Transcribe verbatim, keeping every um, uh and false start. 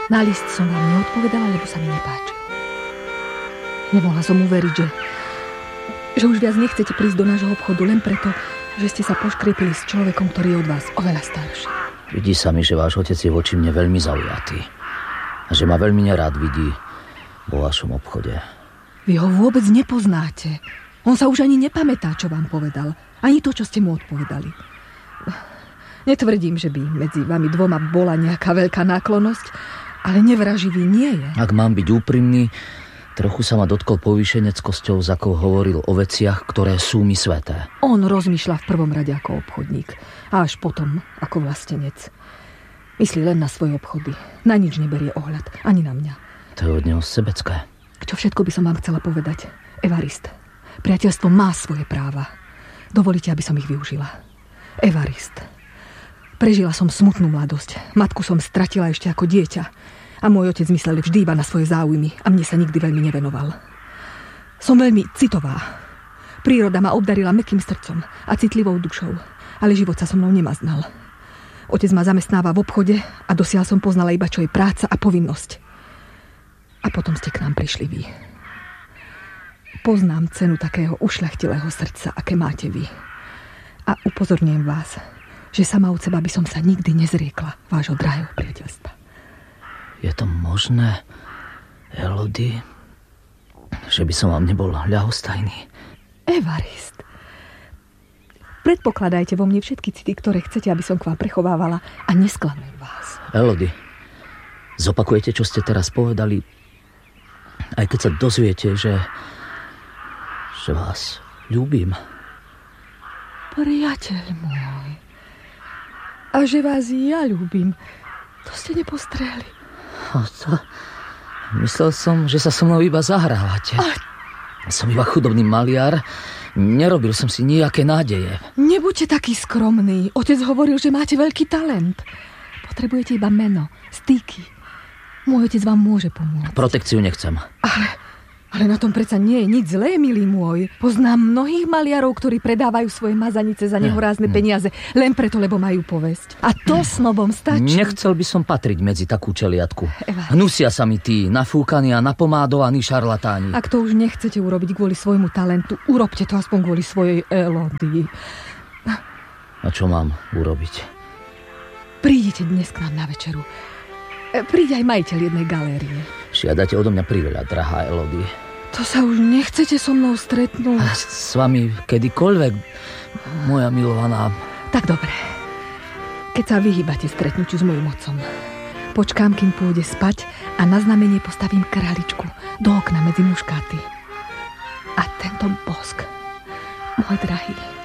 Na list som vám neodpovedala, lebo sa mi nepáčil. Nemohla som uveriť, že, že už viac nechcete prísť do nášho obchodu len preto, že ste sa poškriepili s človekom, ktorý je od vás oveľa starší. Vidí sa mi, že váš otec je voči mne veľmi zaujatý. A že ma veľmi nerád vidí vo vašom obchode. Vy ho vôbec nepoznáte. On sa už ani nepamätá, čo vám povedal. Ani to, čo ste mu odpovedali. Netvrdím, že by medzi vami dvoma bola nejaká veľká náklonnosť, ale nevraživý nie je. Ak mám byť úprimný, trochu sa ma dotkol povýšeneckosťou, za akou hovoril o veciach, ktoré sú mi sveté. On rozmýšľa v prvom rade ako obchodník a až potom ako vlastenec. Myslí len na svoje obchody. Na nič neberie ohľad, ani na mňa. To je od neho sebecké. Čo všetko by som vám chcela povedať? Evarist, priateľstvo má svoje práva. Dovolíte, aby som ich využila. Evarist, prežila som smutnú mladosť. Matku som stratila ešte ako dieťa. A môj otec myslel vždy iba na svoje záujmy a mne sa nikdy veľmi nevenoval. Som veľmi citová. Príroda ma obdarila mäkkým srdcom a citlivou dušou, ale život sa so mnou nemaznal. Otec ma zamestnáva v obchode a dosiaľ som poznala iba, čo je práca a povinnosť. A potom ste k nám prišli vy. Poznám cenu takého ušľachtilého srdca, aké máte vy. A upozorňujem vás, že sama od seba by som sa nikdy nezriekla vášho drahého priateľstva. Je to možné, Elodie, že by som vám nebol ľahostajný? Evarist, predpokladajte vo mne všetky city, ktoré chcete, aby som k vám prechovávala a nesklamem vás. Elodie, zopakujete, čo ste teraz povedali, aj keď sa dozviete, že, že vás ľúbim. Priateľ môj, a že vás ja ľúbim, to ste nepostrehli. A to, myslel som, že sa so mnou iba zahrávate. A... Som iba chudobný maliar, nerobil som si nejaké nádeje. Nebuďte taký skromný. Otec hovoril, že máte veľký talent. Potrebujete iba meno, styky. Môj otec vám môže pomôcť. Protekciu nechcem. Ale, ale na tom predsa nie je nič zlé, milý môj. Poznám mnohých maliarov, ktorí predávajú svoje mazanice za nehorázne peniaze, len preto, lebo majú povesť. A to snobom stačí. Nechcel by som patriť medzi takú čeliatku. Eva. Hnusia sa mi tí nafúkaní a napomádovaní šarlatáni. Ak to už nechcete urobiť kvôli svojmu talentu, urobte to aspoň kvôli svojej Elodii. A čo mám urobiť? Prídite dnes k nám na večeru. Príde aj majiteľ jednej galérie. Žiadate odo mňa priveľa, drahá Elodie. To sa už nechcete so mnou stretnúť? A s vami kedykoľvek, moja milovaná. Tak dobre. Keď sa vyhýbate stretnutiu s mojím otcom, počkám, kým pôjde spať a na znamenie postavím králičku do okna medzi muškáty. A tento bosk, môj drahý,